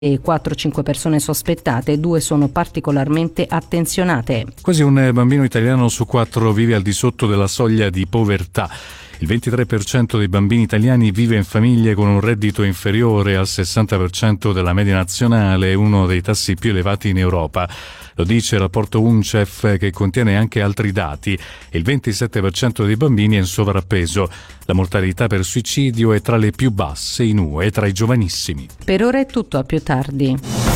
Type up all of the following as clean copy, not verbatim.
e 4-5 persone sospettate, 2 sono particolarmente attenzionate. Quasi un bambino italiano su 4 vive al di sotto della soglia di povertà. Il 23% dei bambini italiani vive in famiglie con un reddito inferiore al 60% della media nazionale, uno dei tassi più elevati in Europa. Lo dice il rapporto UNICEF, che contiene anche altri dati. Il 27% dei bambini è in sovrappeso. La mortalità per suicidio è tra le più basse in UE tra i giovanissimi. Per ora è tutto, a più tardi.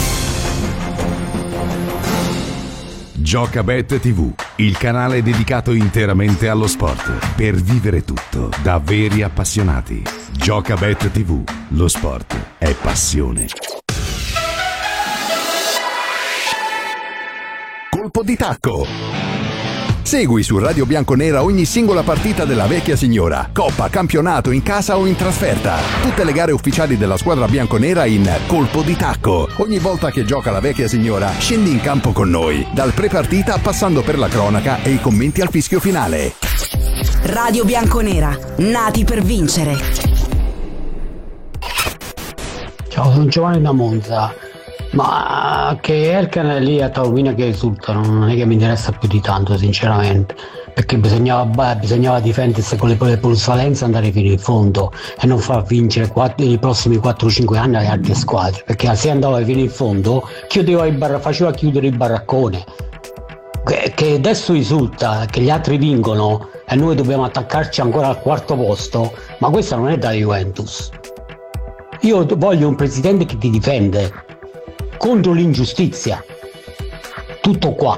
Giocabet TV, il canale dedicato interamente allo sport, per vivere tutto da veri appassionati. Giocabet TV, lo sport è passione. Colpo di tacco. Segui su Radio Bianconera ogni singola partita della vecchia signora, coppa, campionato, in casa o in trasferta. Tutte le gare ufficiali della squadra bianconera in Colpo di tacco. Ogni volta che gioca la vecchia signora, scendi in campo con noi, dal pre-partita passando per la cronaca e i commenti al fischio finale. Radio Bianconera, nati per vincere. Ciao, sono Giovanni da Monza. Ma che Elkann lì a Taormina che risultano non è che mi interessa più di tanto, sinceramente, perché bisognava difendersi con le plusvalenze e andare fino in fondo e non far vincere i prossimi 4-5 anni alle altre squadre, perché se andava fino in fondo faceva chiudere il baraccone, che adesso risulta che gli altri vincono e noi dobbiamo attaccarci ancora al quarto posto. Ma questa non è da Juventus. Io voglio un presidente che ti difende contro l'ingiustizia. Tutto qua.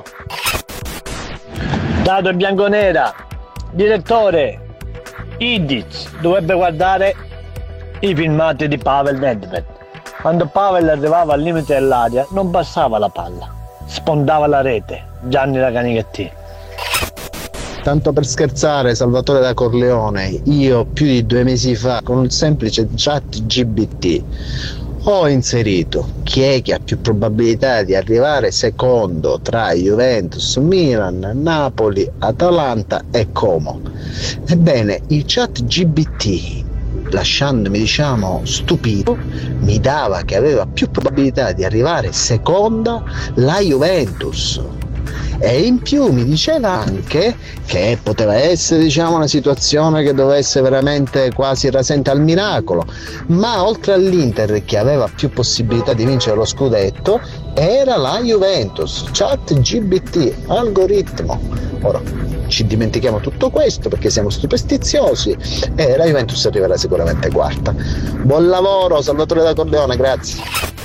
Dato Bianconera, direttore Idic dovrebbe guardare i filmati di Pavel Nedved. Quando Pavel arrivava al limite dell'area non passava la palla, sfondava la rete. Gianni Racanichetti. Tanto per scherzare, Salvatore da Corleone, io più di 2 mesi fa con un semplice chat GBT ho inserito chi è che ha più probabilità di arrivare secondo tra Juventus, Milan, Napoli, Atalanta e Como. Ebbene, il chat GBT, lasciandomi stupito, mi dava che aveva più probabilità di arrivare seconda la Juventus. E in più mi diceva anche che poteva essere una situazione che dovesse veramente quasi rasente al miracolo, ma oltre all'Inter che aveva più possibilità di vincere lo scudetto era la Juventus. Chat GBT, algoritmo. Ora ci dimentichiamo tutto questo perché siamo superstiziosi e la Juventus arriverà sicuramente quarta. Buon lavoro, Salvatore da Corleone, grazie.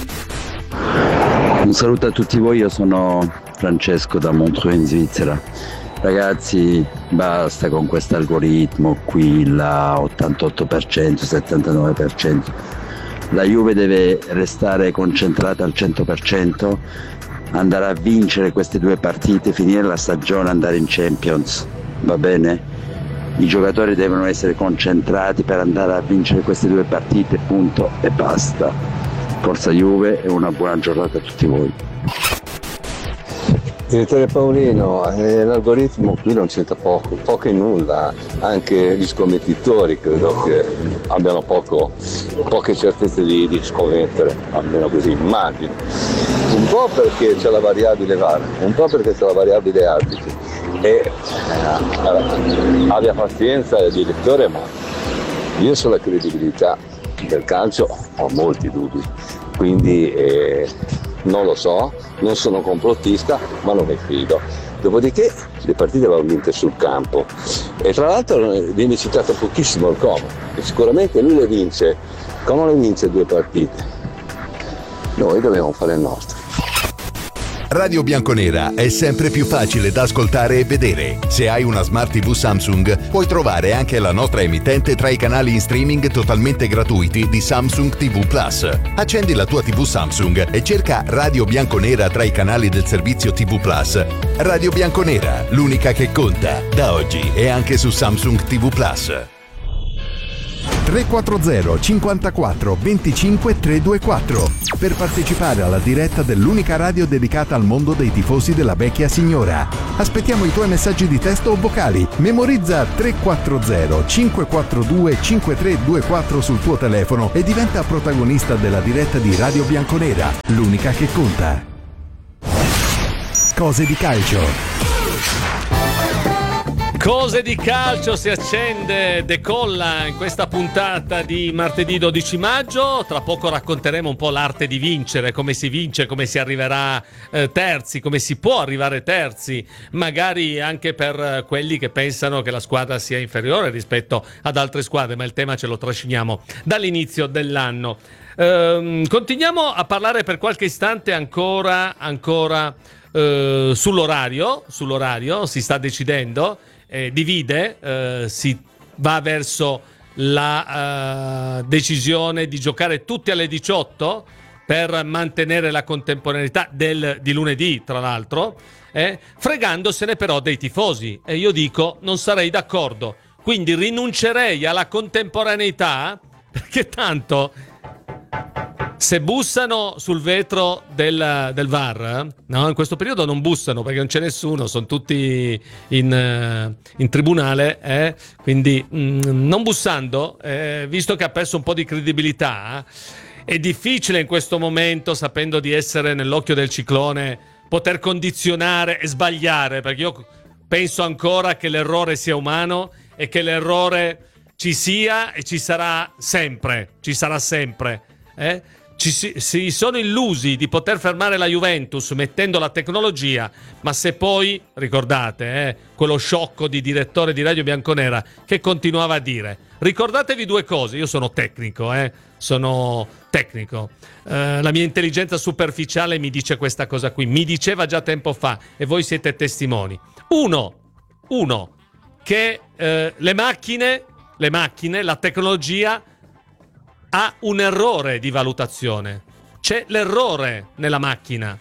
Un saluto a tutti voi, io sono Francesco da Montreux in Svizzera. Ragazzi, basta con questo algoritmo qui, la 88%, 79%. La Juve deve restare concentrata al 100%, andare a vincere queste 2 partite, finire la stagione, andare in Champions, va bene? I giocatori devono essere concentrati per andare a vincere queste 2 partite, punto e basta. Forza Juve e una buona giornata a tutti voi. Direttore Paolino, l'algoritmo qui non c'entra poco e nulla, anche gli scommettitori credo che abbiano poche certezze di scommettere, almeno così immagino. Un po' perché c'è la variabile VAR, un po' perché c'è la variabile arbitri. E abbia pazienza il direttore, ma io sulla credibilità del calcio ho molti dubbi, quindi non lo so, non sono complottista, ma non mi fido. Dopodiché le partite vanno vinte sul campo e tra l'altro viene citato pochissimo il Como, e sicuramente lui le vince. Como le vince 2 partite, noi dobbiamo fare il nostro. Radio Bianconera è sempre più facile da ascoltare e vedere. Se hai una Smart TV Samsung, puoi trovare anche la nostra emittente tra i canali in streaming totalmente gratuiti di Samsung TV Plus. Accendi la tua TV Samsung e cerca Radio Bianconera tra i canali del servizio TV Plus. Radio Bianconera, l'unica che conta, da oggi e anche su Samsung TV Plus. 340 54 25 324 per partecipare alla diretta dell'unica radio dedicata al mondo dei tifosi della vecchia signora. Aspettiamo i tuoi messaggi di testo o vocali. Memorizza 340 542 5324 sul tuo telefono e diventa protagonista della diretta di Radio Bianconera, l'unica che conta. Cose di calcio. Cose di calcio si accende, decolla in questa puntata di martedì 12 maggio. Tra poco racconteremo un po' l'arte di vincere, come si vince, come si arriverà terzi, come si può arrivare terzi, magari anche per quelli che pensano che la squadra sia inferiore rispetto ad altre squadre, ma il tema ce lo trasciniamo dall'inizio dell'anno. Continuiamo a parlare per qualche istante ancora sull'orario, si sta decidendo. Divide, si va verso la decisione di giocare tutti alle 18 per mantenere la contemporaneità di lunedì, tra l'altro, fregandosene però dei tifosi, e io dico non sarei d'accordo, quindi rinuncerei alla contemporaneità, perché tanto se bussano sul vetro del VAR, no, in questo periodo non bussano perché non c'è nessuno, sono tutti in tribunale, quindi non bussando, visto che ha perso un po' di credibilità, è difficile in questo momento, sapendo di essere nell'occhio del ciclone, poter condizionare e sbagliare, perché io penso ancora che l'errore sia umano e che l'errore ci sia e ci sarà sempre, si sono illusi di poter fermare la Juventus mettendo la tecnologia, ma se poi, ricordate, quello sciocco di direttore di Radio Bianconera che continuava a dire, ricordatevi due cose, io sono tecnico, la mia intelligenza superficiale mi dice questa cosa qui, mi diceva già tempo fa e voi siete testimoni. Uno, che le macchine, la tecnologia ha un errore di valutazione. C'è l'errore nella macchina.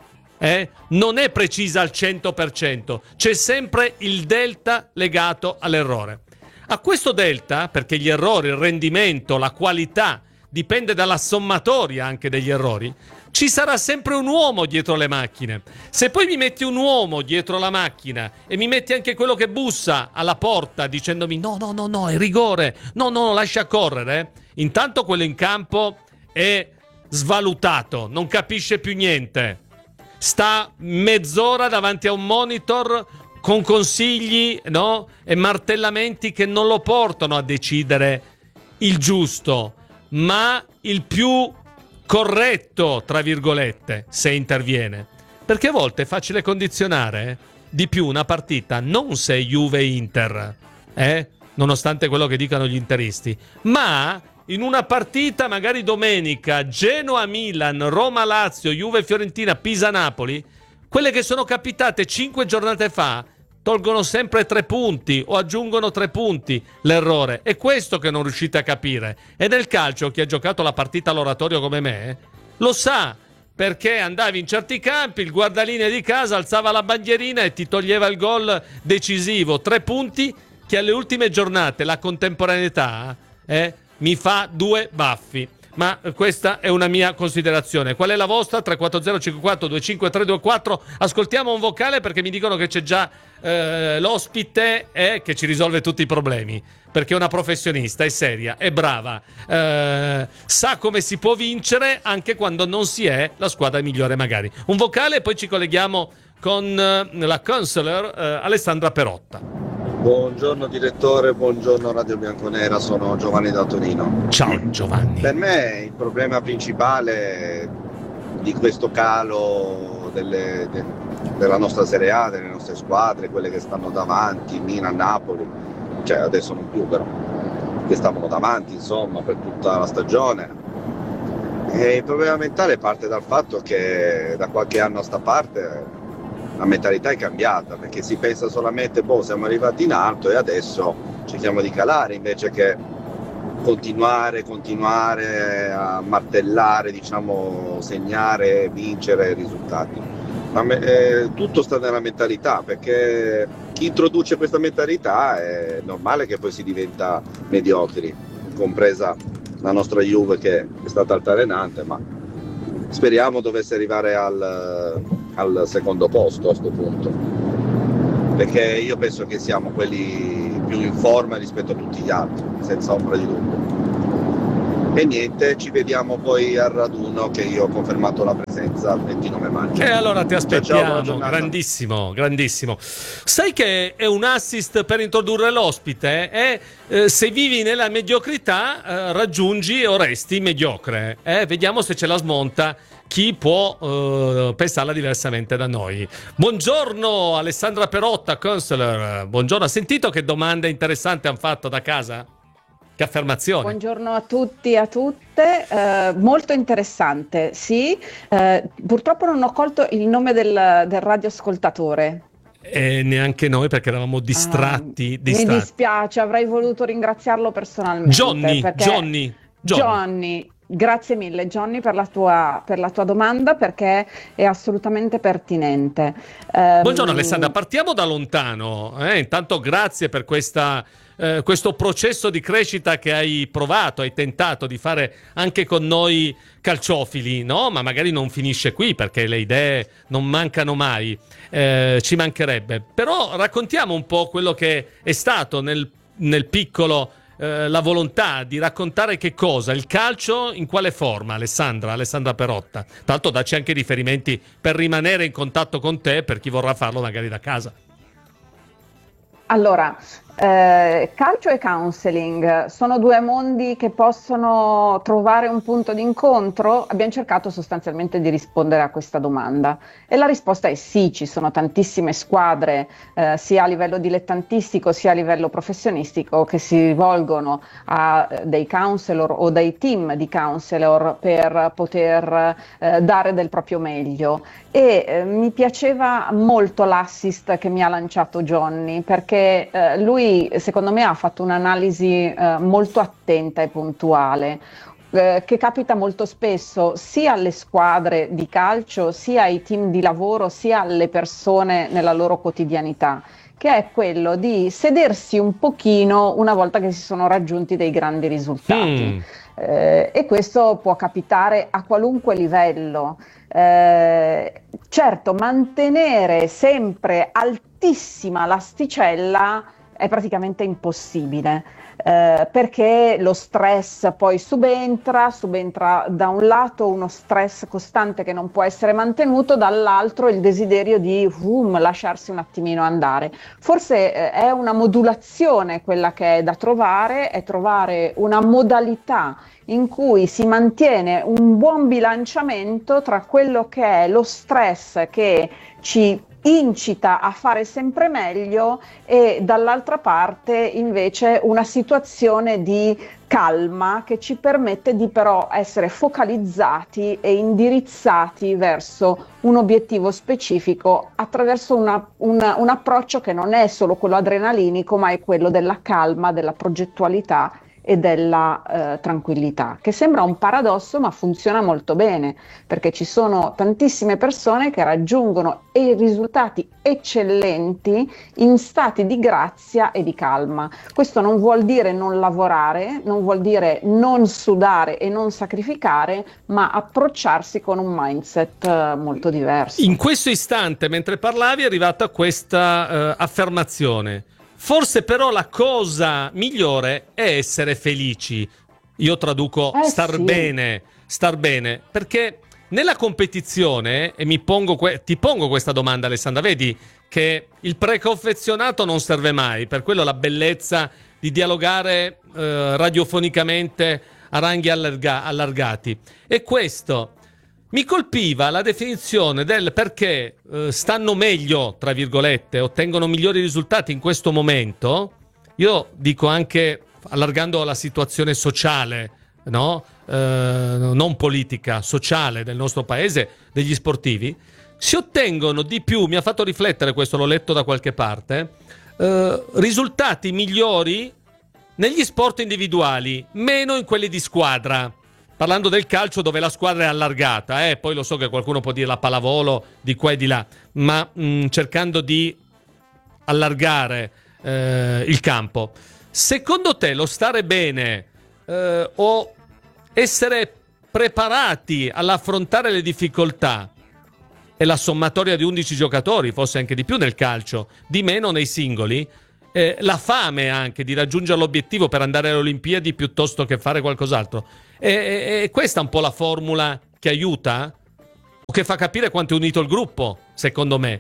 Non è precisa al 100%. C'è sempre il delta legato all'errore. A questo delta, perché gli errori, il rendimento, la qualità, dipende dalla sommatoria anche degli errori, ci sarà sempre un uomo dietro le macchine. Se poi mi metti un uomo dietro la macchina e mi metti anche quello che bussa alla porta dicendomi no, è rigore, no, lascia correre, intanto quello in campo è svalutato, non capisce più niente, sta mezz'ora davanti a un monitor con consigli, no? E martellamenti che non lo portano a decidere il giusto, ma il più corretto, tra virgolette, se interviene. Perché a volte è facile condizionare di più una partita, non se Juve-Inter, nonostante quello che dicano gli interisti, ma in una partita magari domenica, Genoa-Milan, Roma-Lazio, Juve-Fiorentina, Pisa-Napoli, quelle che sono capitate 5 giornate fa tolgono sempre 3 punti o aggiungono 3 punti l'errore. È questo che non riuscite a capire. E nel calcio, chi ha giocato la partita all'oratorio come me lo sa, perché andavi in certi campi, il guardalinee di casa alzava la bandierina e ti toglieva il gol decisivo. 3 punti che alle ultime giornate la contemporaneità mi fa 2 baffi. Ma questa è una mia considerazione. Qual è la vostra? 340 54 25 324. Ascoltiamo un vocale perché mi dicono che c'è già l'ospite che ci risolve tutti i problemi, perché è una professionista, è seria, è brava, sa come si può vincere anche quando non si è la squadra migliore magari. Un vocale e poi ci colleghiamo con la counselor Alessandra Perotta. Buongiorno direttore, buongiorno Radio Bianconera, sono Giovanni da Torino. Ciao Giovanni. Per me il problema principale di questo calo della nostra Serie A, delle nostre squadre, quelle che stanno davanti, Milan, Napoli, cioè adesso non più però, che stavano davanti insomma per tutta la stagione. E il problema mentale parte dal fatto che da qualche anno a sta parte la mentalità è cambiata, perché si pensa solamente siamo arrivati in alto e adesso cerchiamo di calare, invece che continuare a martellare, segnare, vincere risultati. Tutto sta nella mentalità, perché chi introduce questa mentalità è normale che poi si diventa mediocri. compresa la nostra Juve che è stata altalenante, ma speriamo dovesse arrivare al secondo posto a questo punto, perché io penso che siamo quelli più in forma rispetto a tutti gli altri, senza ombra di dubbio. E niente, ci vediamo poi al raduno, che io ho confermato la presenza il 29 maggio. E allora ti aspettiamo, ciao, grandissimo, grandissimo. Sai che è un assist per introdurre l'ospite? Se vivi nella mediocrità raggiungi o resti mediocre. Vediamo se ce la smonta chi può pensarla diversamente da noi. Buongiorno Alessandra Perotta, counselor. Buongiorno, ha sentito che domande interessanti hanno fatto da casa? Che affermazione. Buongiorno a tutti e a tutte, molto interessante, sì. Purtroppo non ho colto il nome del radioascoltatore. Neanche noi, perché eravamo distratti. Mi dispiace, avrei voluto ringraziarlo personalmente. Johnny. Grazie mille Johnny per la tua domanda, perché è assolutamente pertinente. Buongiorno Alessandra, partiamo da lontano. Intanto grazie per questo processo di crescita che hai provato, hai tentato di fare anche con noi calciofili, no? Ma magari non finisce qui, perché le idee non mancano mai, ci mancherebbe. Però raccontiamo un po' quello che è stato nel piccolo, la volontà di raccontare che cosa? Il calcio in quale forma, Alessandra Perotta? Tanto dacci anche riferimenti per rimanere in contatto con te, per chi vorrà farlo magari da casa. Allora, calcio e counseling sono due mondi che possono trovare un punto di incontro? Abbiamo cercato sostanzialmente di rispondere a questa domanda e la risposta è sì. Ci sono tantissime squadre sia a livello dilettantistico sia a livello professionistico che si rivolgono a dei counselor o dei team di counselor per poter dare del proprio meglio. E mi piaceva molto l'assist che mi ha lanciato Johnny, perché lui secondo me ha fatto un'analisi molto attenta e puntuale, che capita molto spesso sia alle squadre di calcio, sia ai team di lavoro, sia alle persone nella loro quotidianità, che è quello di sedersi un pochino una volta che si sono raggiunti dei grandi risultati. E questo può capitare a qualunque livello. Certo, mantenere sempre altissima l'asticella è praticamente impossibile, perché lo stress poi subentra da un lato uno stress costante che non può essere mantenuto, dall'altro il desiderio di lasciarsi un attimino andare. Forse è una modulazione quella che è da trovare, è trovare una modalità in cui si mantiene un buon bilanciamento tra quello che è lo stress che ci incita a fare sempre meglio e dall'altra parte invece una situazione di calma che ci permette di però essere focalizzati e indirizzati verso un obiettivo specifico attraverso un approccio che non è solo quello adrenalinico, ma è quello della calma, della progettualità e della tranquillità, che sembra un paradosso ma funziona molto bene, perché ci sono tantissime persone che raggiungono risultati eccellenti in stati di grazia e di calma. Questo non vuol dire non lavorare, non vuol dire non sudare e non sacrificare, ma approcciarsi con un mindset molto diverso. In questo istante, mentre parlavi, è arrivata questa affermazione: forse però la cosa migliore è essere felici. Io traduco star bene, perché nella competizione, e ti pongo questa domanda Alessandra, vedi che il preconfezionato non serve mai, per quello la bellezza di dialogare radiofonicamente a ranghi allargati. E questo mi colpiva la definizione del perché stanno meglio, tra virgolette, ottengono migliori risultati in questo momento. Io dico anche, allargando la situazione sociale, no? Non politica, sociale del nostro paese, degli sportivi, si ottengono di più, mi ha fatto riflettere questo, l'ho letto da qualche parte, risultati migliori negli sport individuali, meno in quelli di squadra. Parlando del calcio, dove la squadra è allargata, poi lo so che qualcuno può dire la pallavolo di qua e di là, ma cercando di allargare il campo. Secondo te lo stare bene o essere preparati all'affrontare le difficoltà e la sommatoria di 11 giocatori, forse anche di più nel calcio, di meno nei singoli, la fame anche di raggiungere l'obiettivo per andare alle Olimpiadi piuttosto che fare qualcos'altro. E questa è un po' la formula che aiuta o che fa capire quanto è unito il gruppo, secondo me.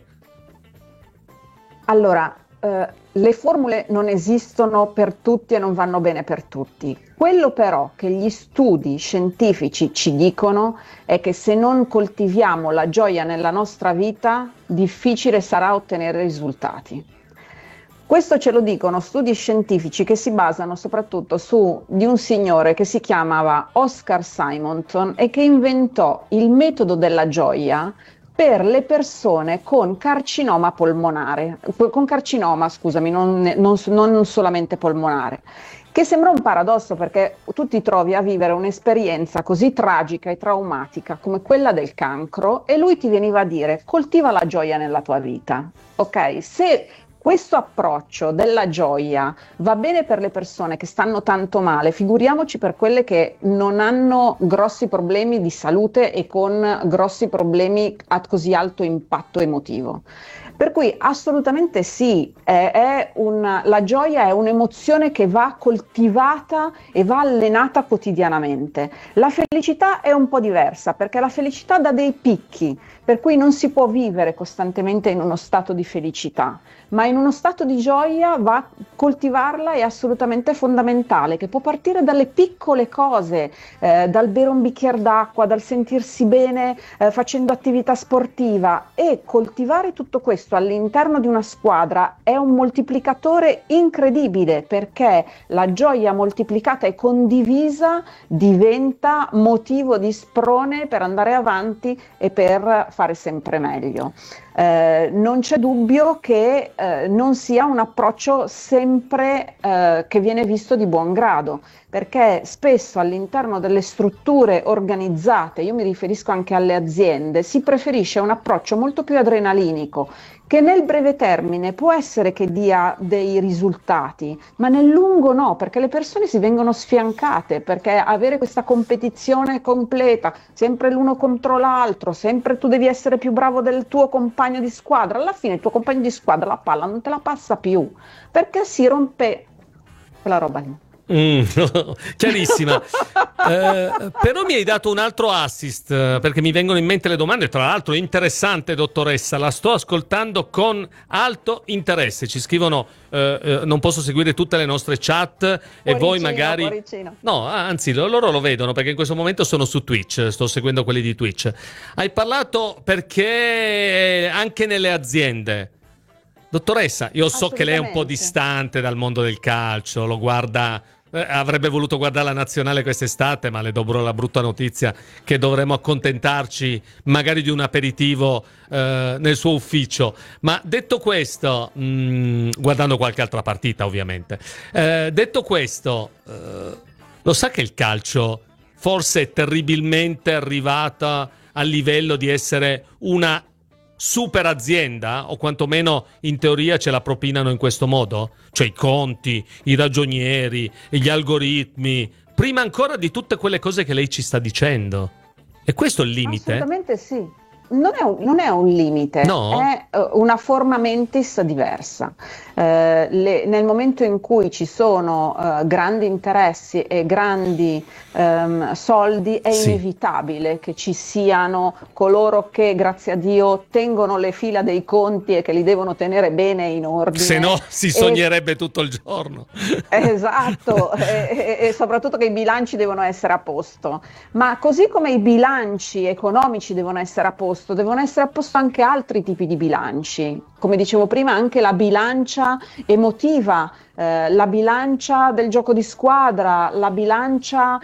Allora, le formule non esistono per tutti e non vanno bene per tutti. Quello però che gli studi scientifici ci dicono è che se non coltiviamo la gioia nella nostra vita, difficile sarà ottenere risultati. Questo ce lo dicono studi scientifici che si basano soprattutto di un signore che si chiamava Oscar Simonton e che inventò il metodo della gioia per le persone con carcinoma polmonare, non solamente polmonare, che sembra un paradosso perché tu ti trovi a vivere un'esperienza così tragica e traumatica come quella del cancro e lui ti veniva a dire coltiva la gioia nella tua vita, ok? Se questo approccio della gioia va bene per le persone che stanno tanto male, figuriamoci per quelle che non hanno grossi problemi di salute e con grossi problemi a così alto impatto emotivo. Per cui assolutamente sì, la gioia è un'emozione che va coltivata e va allenata quotidianamente. La felicità è un po' diversa perché la felicità dà dei picchi, per cui non si può vivere costantemente in uno stato di felicità, ma in uno stato di gioia coltivarla è assolutamente fondamentale, che può partire dalle piccole cose, dal bere un bicchiere d'acqua, dal sentirsi bene facendo attività sportiva, e coltivare tutto questo all'interno di una squadra è un moltiplicatore incredibile, perché la gioia moltiplicata e condivisa diventa motivo di sprone per andare avanti e per fare sempre meglio. Non c'è dubbio che non sia un approccio sempre che viene visto di buon grado, perché spesso all'interno delle strutture organizzate, io mi riferisco anche alle aziende, si preferisce un approccio molto più adrenalinico, che nel breve termine può essere che dia dei risultati, ma nel lungo no, perché le persone si vengono sfiancate, perché avere questa competizione completa, sempre l'uno contro l'altro, sempre tu devi essere più bravo del tuo compagno di squadra, alla fine il tuo compagno di squadra la palla non te la passa più, perché si rompe quella roba lì. Chiarissima. Però mi hai dato un altro assist, perché mi vengono in mente le domande. Tra l'altro interessante, dottoressa, la sto ascoltando con alto interesse. Ci scrivono non posso seguire tutte le nostre chat e voi magari cuoricino. No, anzi loro lo vedono perché in questo momento sono su Twitch, sto seguendo quelli di Twitch. Hai parlato perché anche nelle aziende. Dottoressa, io so che lei è un po' distante dal mondo del calcio, lo guarda, avrebbe voluto guardare la nazionale quest'estate, ma le do la brutta notizia che dovremo accontentarci magari di un aperitivo nel suo ufficio. Ma detto questo, guardando qualche altra partita ovviamente, detto questo, lo sa che il calcio forse è terribilmente arrivata al livello di essere una super azienda, o quantomeno in teoria ce la propinano in questo modo? Cioè i conti, i ragionieri, gli algoritmi, prima ancora di tutte quelle cose che lei ci sta dicendo. E questo è il limite? Assolutamente sì. Non è un limite, no? È una forma mentis diversa. Nel momento in cui ci sono grandi interessi e grandi soldi, è inevitabile che ci siano coloro che, grazie a Dio, tengono le fila dei conti e che li devono tenere bene in ordine. Se no si sognerebbe tutto il giorno. Esatto, e soprattutto che i bilanci devono essere a posto. Ma così come i bilanci economici devono essere a posto, devono essere a posto anche altri tipi di bilanci, come dicevo prima, anche la bilancia emotiva, la bilancia del gioco di squadra, la bilancia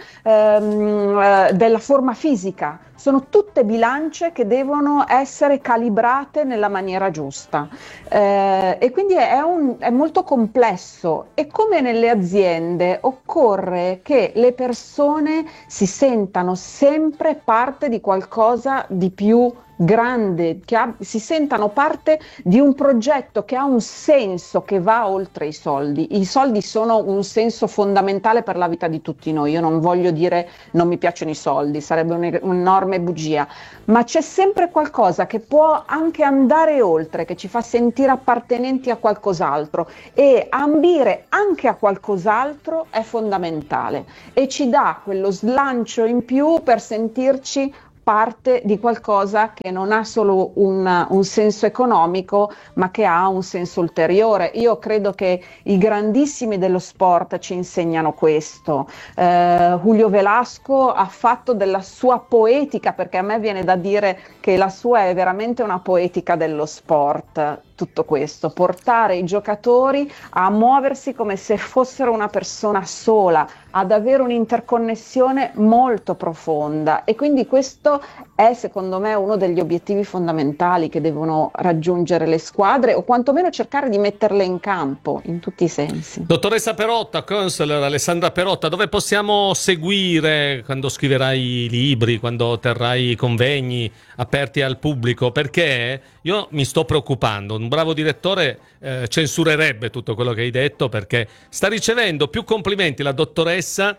della forma fisica. Sono tutte bilance che devono essere calibrate nella maniera giusta, e quindi è molto complesso, e come nelle aziende occorre che le persone si sentano sempre parte di qualcosa di più grande, si sentano parte di un progetto che ha un senso che va oltre i soldi. I soldi sono un senso fondamentale per la vita di tutti noi. Io non voglio dire non mi piacciono i soldi, sarebbe un'enorme bugia, ma c'è sempre qualcosa che può anche andare oltre, che ci fa sentire appartenenti a qualcos'altro, e ambire anche a qualcos'altro è fondamentale e ci dà quello slancio in più per sentirci parte di qualcosa che non ha solo un senso economico, ma che ha un senso ulteriore. Io credo che i grandissimi dello sport ci insegnano questo. Julio Velasco ha fatto della sua poetica, perché a me viene da dire che la sua è veramente una poetica dello sport, tutto questo, portare i giocatori a muoversi come se fossero una persona sola, ad avere un'interconnessione molto profonda, e quindi questo è secondo me uno degli obiettivi fondamentali che devono raggiungere le squadre, o quantomeno cercare di metterle in campo in tutti i sensi. Dottoressa Perotta, counselor Alessandra Perotta, dove possiamo seguire quando scriverai libri, quando terrai convegni aperti al pubblico? Perché io mi sto preoccupando, un bravo direttore censurerebbe tutto quello che hai detto, perché sta ricevendo più complimenti la dottoressa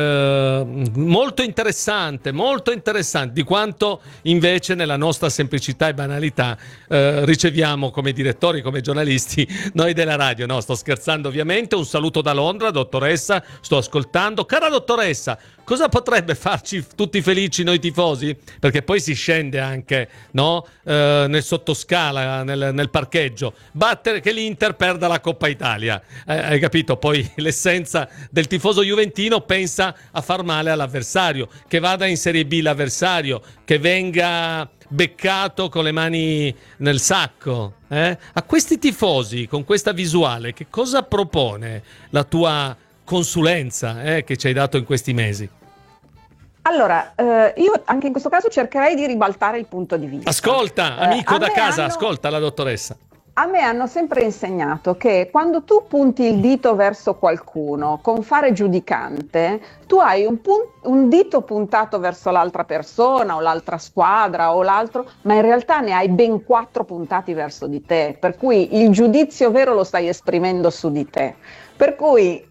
molto interessante di quanto invece nella nostra semplicità e banalità riceviamo come direttori, come giornalisti noi della radio. No, sto scherzando ovviamente. Un saluto da Londra, dottoressa, sto ascoltando. Cara dottoressa, cosa potrebbe farci tutti felici noi tifosi? Perché poi si scende anche, no? Nel sottoscala, nel parcheggio, battere che l'Inter perda la Coppa Italia, hai capito? Poi l'essenza del tifoso juventino pensa a far male all'avversario, che vada in Serie B l'avversario, che venga beccato con le mani nel sacco. A questi tifosi, con questa visuale, che cosa propone la tua consulenza che ci hai dato in questi mesi? Allora, io anche in questo caso cercherei di ribaltare il punto di vista. Ascolta, amico da casa, ascolta la dottoressa. A me hanno sempre insegnato che quando tu punti il dito verso qualcuno con fare giudicante, tu hai un dito puntato verso l'altra persona o l'altra squadra o l'altro, ma in realtà ne hai ben 4 puntati verso di te, per cui il giudizio vero lo stai esprimendo su di te. Per cui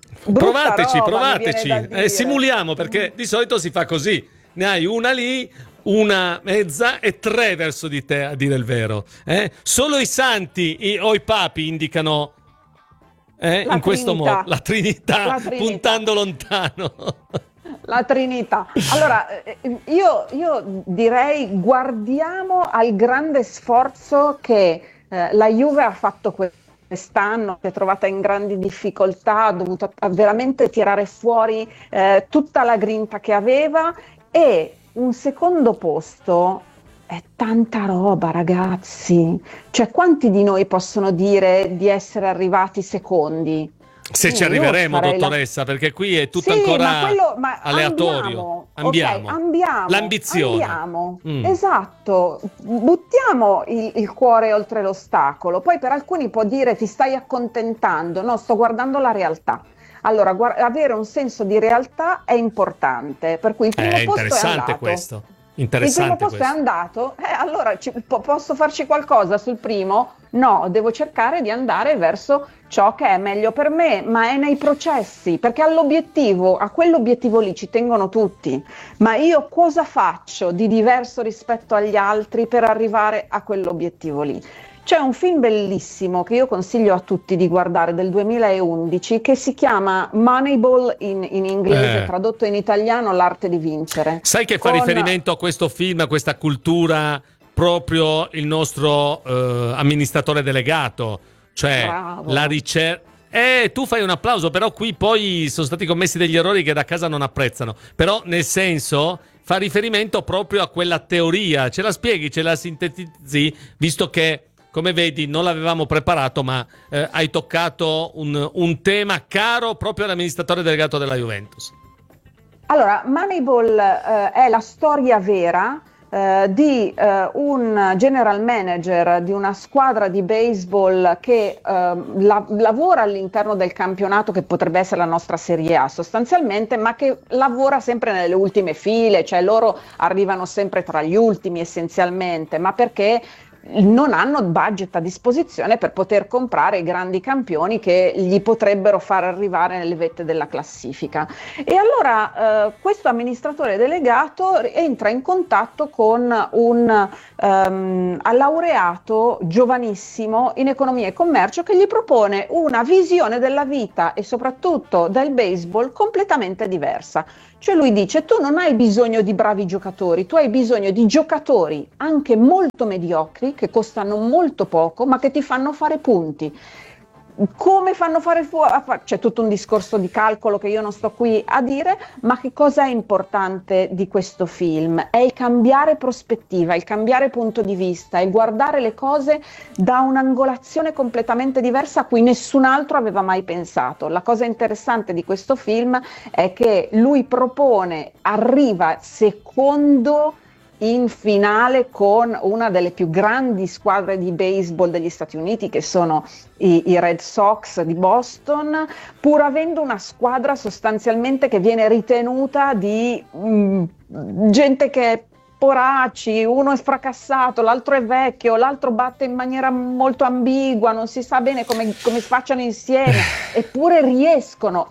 provateci, simuliamo, perché di solito si fa così, ne hai una lì, una mezza e 3 verso di te, a dire il vero. Solo i santi o i papi indicano in questo modo la Trinità, puntando lontano. La Trinità. Allora, io direi guardiamo al grande sforzo che la Juve ha fatto quest'anno, si è trovata in grandi difficoltà, ha dovuto veramente tirare fuori tutta la grinta che aveva, e un secondo posto è tanta roba, ragazzi. Cioè, quanti di noi possono dire di essere arrivati secondi? Se ci arriveremo, dottoressa, perché qui è tutto ancora aleatorio. Ambiamo l'ambizione. Esatto, buttiamo il cuore oltre l'ostacolo. Poi per alcuni può dire ti stai accontentando, no, sto guardando la realtà. Allora, avere un senso di realtà è importante, per cui il primo posto è andato. Questo. Il primo posto è andato, allora posso farci qualcosa sul primo? No, devo cercare di andare verso ciò che è meglio per me, ma è nei processi, perché a quell'obiettivo lì ci tengono tutti. Ma io cosa faccio di diverso rispetto agli altri per arrivare a quell'obiettivo lì? C'è un film bellissimo che io consiglio a tutti di guardare, del 2011, che si chiama Moneyball in inglese, tradotto in italiano L'arte di vincere. Sai che fa riferimento a questo film, a questa cultura, proprio il nostro amministratore delegato, cioè bravo. La ricerca. Tu fai un applauso, però qui poi sono stati commessi degli errori che da casa non apprezzano. Però nel senso fa riferimento proprio a quella teoria. Ce la spieghi, ce la sintetizzi, visto che, come vedi, non l'avevamo preparato, ma hai toccato un tema caro proprio all'amministratore delegato della Juventus. Allora, Moneyball è la storia vera di un general manager di una squadra di baseball che lavora all'interno del campionato che potrebbe essere la nostra Serie A sostanzialmente, ma che lavora sempre nelle ultime file, cioè loro arrivano sempre tra gli ultimi essenzialmente, ma perché non hanno budget a disposizione per poter comprare i grandi campioni che gli potrebbero far arrivare nelle vette della classifica. E allora questo amministratore delegato entra in contatto con un laureato giovanissimo in economia e commercio che gli propone una visione della vita e soprattutto del baseball completamente diversa. Cioè lui dice: tu non hai bisogno di bravi giocatori, tu hai bisogno di giocatori anche molto mediocri, che costano molto poco, ma che ti fanno fare punti. Come fanno fare c'è tutto un discorso di calcolo che io non sto qui a dire, ma che cosa è importante di questo film? È il cambiare prospettiva, il cambiare punto di vista, il guardare le cose da un'angolazione completamente diversa a cui nessun altro aveva mai pensato. La cosa interessante di questo film è che lui arriva secondo in finale con una delle più grandi squadre di baseball degli Stati Uniti, che sono i Red Sox di Boston, pur avendo una squadra sostanzialmente che viene ritenuta di gente che è poracci, uno è fracassato, l'altro è vecchio, l'altro batte in maniera molto ambigua, non si sa bene come facciano insieme, eppure riescono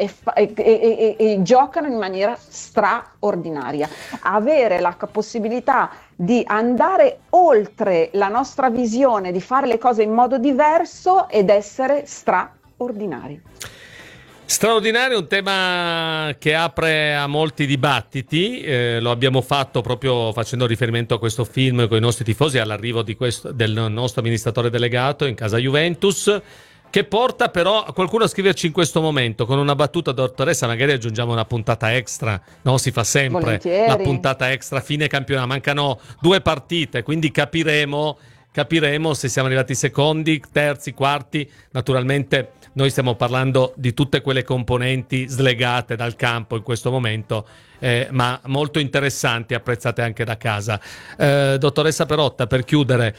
e giocano in maniera straordinaria. Avere la possibilità di andare oltre la nostra visione, di fare le cose in modo diverso ed essere straordinari. Straordinario, un tema che apre a molti dibattiti, lo abbiamo fatto proprio facendo riferimento a questo film con i nostri tifosi all'arrivo del nostro amministratore delegato in casa Juventus, che porta però a qualcuno a scriverci in questo momento con una battuta: dottoressa, magari aggiungiamo una puntata extra, no? Si fa sempre Volentieri. La puntata extra fine campionato, mancano 2 partite, quindi capiremo se siamo arrivati secondi, terzi, quarti. Naturalmente noi stiamo parlando di tutte quelle componenti slegate dal campo in questo momento, ma molto interessanti, apprezzate anche da casa. Dottoressa Perotta, per chiudere,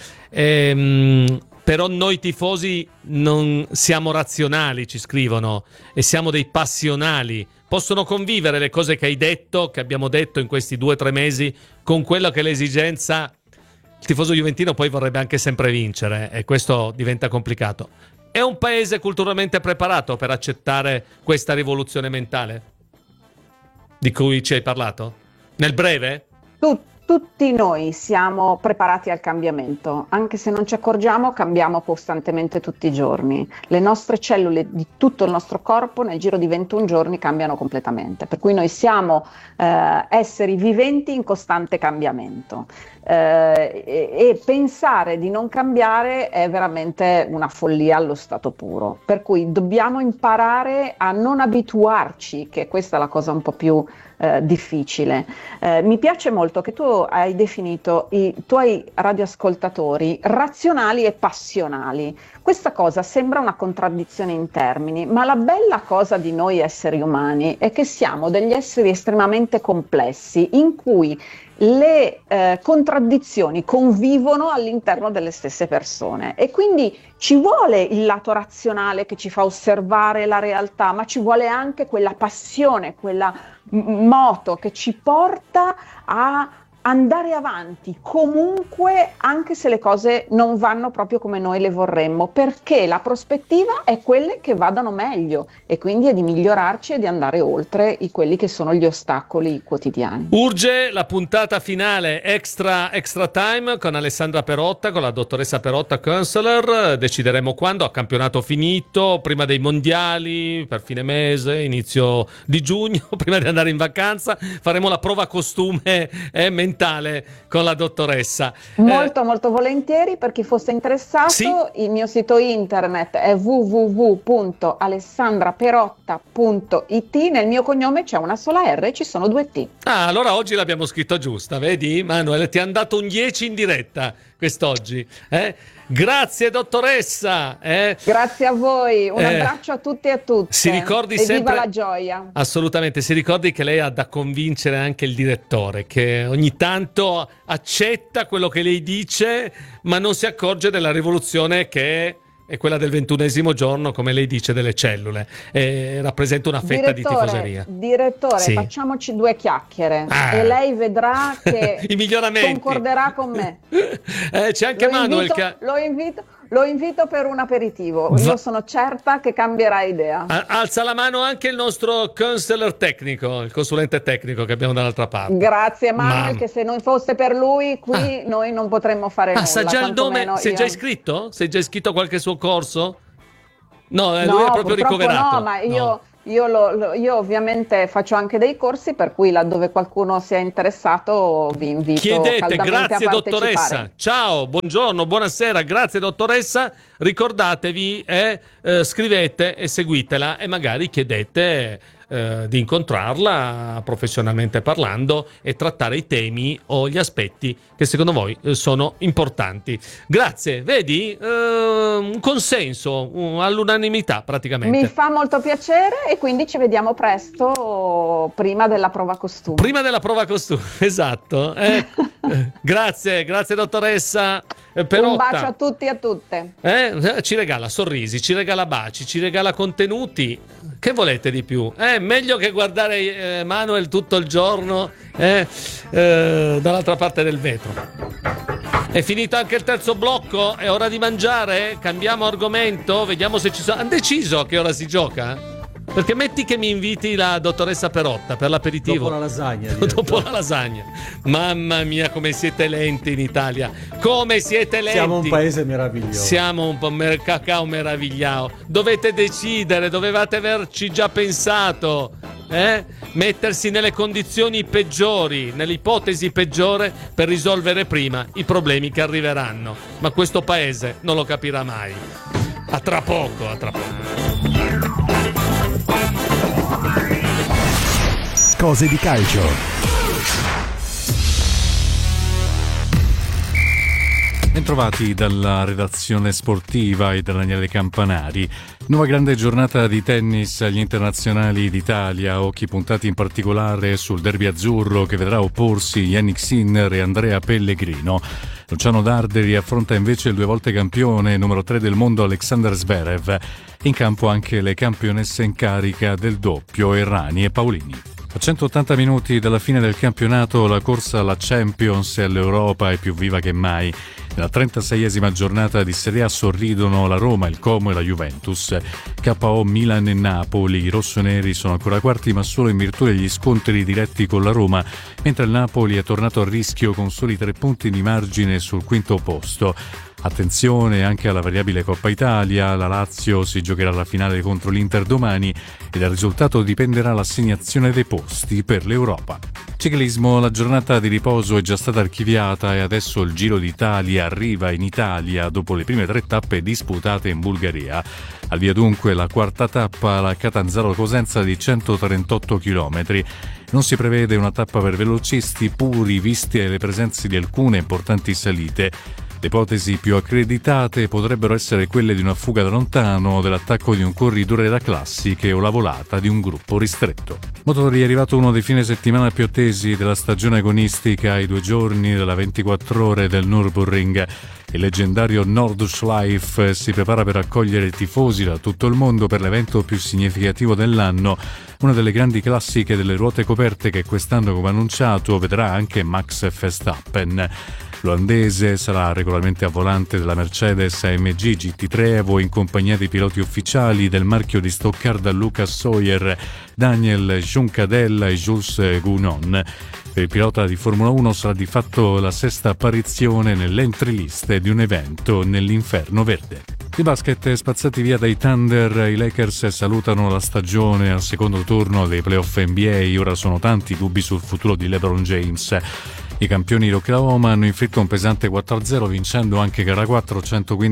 però noi tifosi non siamo razionali, ci scrivono, e siamo dei passionali. Possono convivere le cose che hai detto, che abbiamo detto in questi 2 o 3 mesi, con quello che è l'esigenza? Il tifoso juventino poi vorrebbe anche sempre vincere, e questo diventa complicato. È un paese culturalmente preparato per accettare questa rivoluzione mentale di cui ci hai parlato? Nel breve? Tutti noi siamo preparati al cambiamento, anche se non ci accorgiamo, cambiamo costantemente tutti i giorni. Le nostre cellule di tutto il nostro corpo nel giro di 21 giorni cambiano completamente, per cui noi siamo esseri viventi in costante cambiamento. E pensare di non cambiare è veramente una follia allo stato puro, per cui dobbiamo imparare a non abituarci, che questa è la cosa un po' più difficile. Mi piace molto che tu hai definito i tuoi radioascoltatori razionali e passionali. Questa cosa sembra una contraddizione in termini, ma la bella cosa di noi esseri umani è che siamo degli esseri estremamente complessi, in cui le contraddizioni convivono all'interno delle stesse persone, e quindi ci vuole il lato razionale che ci fa osservare la realtà, ma ci vuole anche quella passione, quella moto che ci porta a andare avanti comunque, anche se le cose non vanno proprio come noi le vorremmo, perché la prospettiva è quelle che vadano meglio, e quindi è di migliorarci e di andare oltre quelli che sono gli ostacoli quotidiani. Urge la puntata finale extra time con Alessandra Perotta, con la dottoressa Perotta counselor. Decideremo quando, a campionato finito, prima dei mondiali, per fine mese, inizio di giugno, prima di andare in vacanza, faremo la prova costume mentale con la dottoressa. Molto volentieri, per chi fosse interessato. Sì? Il mio sito internet è www.alessandraperotta.it. Nel mio cognome c'è una sola R, ci sono 2 T. Allora oggi l'abbiamo scritto giusta, vedi Manuel? Ti hanno dato un 10 in diretta quest'oggi. Grazie dottoressa. Grazie a voi, un abbraccio a tutti e a tutte. Si ricordi e sempre, viva la gioia. Assolutamente, si ricordi che lei ha da convincere anche il direttore, che ogni tanto accetta quello che lei dice, ma non si accorge della rivoluzione che è quella del 21° giorno, come lei dice, delle cellule. Rappresenta una fetta di tifoseria. Direttore, sì. Facciamoci 2 chiacchiere e lei vedrà che i miglioramenti. Concorderà con me. C'è anche Manuel che... Lo invito per un aperitivo. Io sono certa che cambierà idea. Alza la mano anche il nostro counselor tecnico, il consulente tecnico che abbiamo dall'altra parte. Grazie Manuel, che se non fosse per lui qui noi non potremmo fare nulla. Sa già il nome? Sei già iscritto? Sei già iscritto a qualche suo corso? No, lui è proprio ricoverato. No, ma io ovviamente faccio anche dei corsi, per cui laddove qualcuno sia interessato vi invito caldamente grazie a dottoressa. Ciao, buongiorno, buonasera, grazie dottoressa. Ricordatevi, scrivete e seguitela e magari chiedete di incontrarla professionalmente parlando e trattare i temi o gli aspetti che secondo voi sono importanti. Grazie, vedi? Un consenso all'unanimità praticamente. Mi fa molto piacere e quindi ci vediamo presto prima della prova costume. Prima della prova costume, esatto. Grazie dottoressa Perotta. Un bacio a tutti e a tutte. Ci regala sorrisi, ci regala baci, ci regala contenuti. Che volete di più? Meglio che guardare Manuel tutto il giorno dall'altra parte del vetro. È finito anche il terzo blocco, è ora di mangiare? Cambiamo argomento, vediamo se ci sono... Hanno deciso a che ora si gioca? Perché metti che mi inviti la dottoressa Perotta per l'aperitivo. Dopo la lasagna. Dopo la lasagna. Mamma mia, come siete lenti in Italia. Come siete lenti. Siamo un paese meraviglioso. Siamo un po' cacao meravigliao. Dovete decidere, dovevate averci già pensato. Mettersi nelle condizioni peggiori, nell'ipotesi peggiore, per risolvere prima i problemi che arriveranno. Ma questo paese non lo capirà mai. A tra poco, a tra poco. Cose di calcio. Bentrovati dalla redazione sportiva e da Daniele Campanari. Nuova grande giornata di tennis agli internazionali d'Italia, occhi puntati in particolare sul derby azzurro che vedrà opporsi Jannik Sinner e Andrea Pellegrino. Luciano Darderi affronta invece il 2 volte campione, numero 3 del mondo Alexander Zverev. In campo anche le campionesse in carica del doppio Errani e Paolini. A 180 minuti dalla fine del campionato la corsa alla Champions e all'Europa è più viva che mai. Nella 36esima giornata di Serie A sorridono la Roma, il Como e la Juventus. KO Milan e Napoli, i rossoneri sono ancora quarti ma solo in virtù degli scontri diretti con la Roma, mentre il Napoli è tornato a rischio con soli 3 punti di margine sul quinto posto. Attenzione anche alla variabile Coppa Italia, la Lazio si giocherà la finale contro l'Inter domani e dal risultato dipenderà l'assegnazione dei posti per l'Europa. Ciclismo, la giornata di riposo è già stata archiviata e adesso il Giro d'Italia arriva in Italia dopo le prime 3 tappe disputate in Bulgaria. Al via dunque la quarta tappa, la Catanzaro-Cosenza di 138 km. Non si prevede una tappa per velocisti puri viste le presenze di alcune importanti salite. Le ipotesi più accreditate potrebbero essere quelle di una fuga da lontano, dell'attacco di un corridore da classiche o la volata di un gruppo ristretto. Motori, è arrivato uno dei fine settimana più attesi della stagione agonistica, i 2 giorni della 24 ore del Nürburgring. Il leggendario Nordschleife si prepara per accogliere tifosi da tutto il mondo per l'evento più significativo dell'anno, una delle grandi classiche delle ruote coperte che quest'anno, come annunciato, vedrà anche Max Verstappen. L'olandese sarà regolarmente a volante della Mercedes AMG GT3 Evo in compagnia dei piloti ufficiali del marchio di Stoccarda Lucas Sawyer, Daniel Juncadella e Jules Gounon. Per il pilota di Formula 1 sarà di fatto la 6ª apparizione nell'entry list di un evento nell'inferno verde. Di basket, spazzati via dai Thunder, i Lakers salutano la stagione al secondo turno dei playoff NBA. Ora sono tanti dubbi sul futuro di LeBron James. I campioni di Oklahoma hanno inflitto un pesante 4-0 vincendo anche gara 4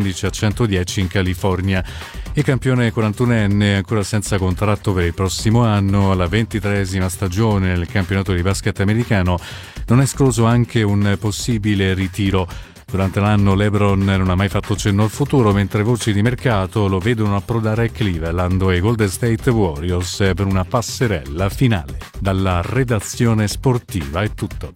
115-110 in California. Il campione 41enne, ancora senza contratto per il prossimo anno, alla 23esima stagione nel campionato di basket americano, non è escluso anche un possibile ritiro. Durante l'anno LeBron non ha mai fatto cenno al futuro, mentre voci di mercato lo vedono approdare a Cleveland e Golden State Warriors per una passerella finale. Dalla redazione sportiva è tutto.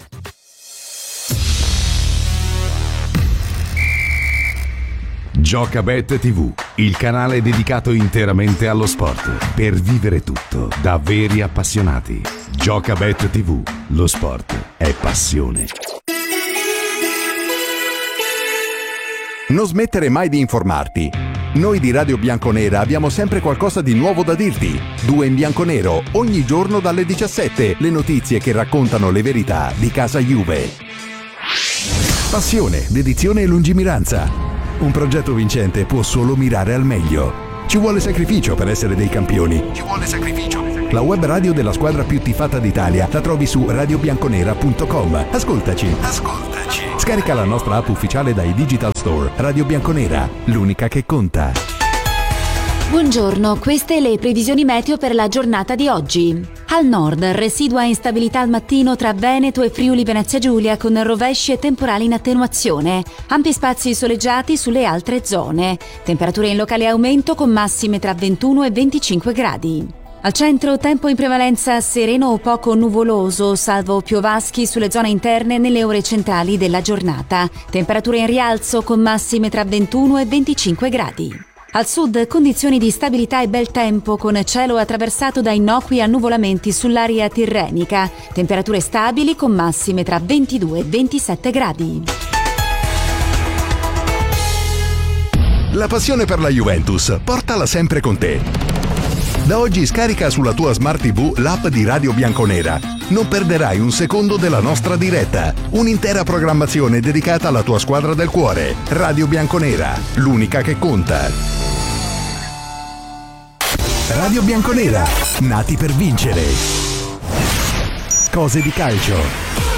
Giocabet TV, il canale dedicato interamente allo sport, per vivere tutto da veri appassionati. Giocabet TV, lo sport è passione. Non smettere mai di informarti. Noi di Radio Bianconera abbiamo sempre qualcosa di nuovo da dirti. 2 in bianco-nero, ogni giorno dalle 17, le notizie che raccontano le verità di casa Juve. Passione, dedizione e lungimiranza. Un progetto vincente può solo mirare al meglio. Ci vuole sacrificio per essere dei campioni. Ci vuole sacrificio. La web radio della squadra più tifata d'Italia la trovi su radiobianconera.com. Ascoltaci. Scarica la nostra app ufficiale dai digital store. Radio Bianconera, l'unica che conta. Buongiorno, queste le previsioni meteo per la giornata di oggi. Al nord, residua instabilità al mattino tra Veneto e Friuli Venezia Giulia con rovesci e temporali in attenuazione. Ampi spazi soleggiati sulle altre zone. Temperature in locale aumento con massime tra 21 e 25 gradi. Al centro, tempo in prevalenza sereno o poco nuvoloso, salvo piovaschi sulle zone interne nelle ore centrali della giornata. Temperature in rialzo con massime tra 21 e 25 gradi. Al sud, condizioni di stabilità e bel tempo con cielo attraversato da innocui annuvolamenti sull'area tirrenica. Temperature stabili con massime tra 22 e 27 gradi. La passione per la Juventus, portala sempre con te. Da oggi scarica sulla tua Smart TV l'app di Radio Bianconera. Non perderai un secondo della nostra diretta. Un'intera programmazione dedicata alla tua squadra del cuore. Radio Bianconera, l'unica che conta. Radio Bianconera, nati per vincere. Cose di calcio.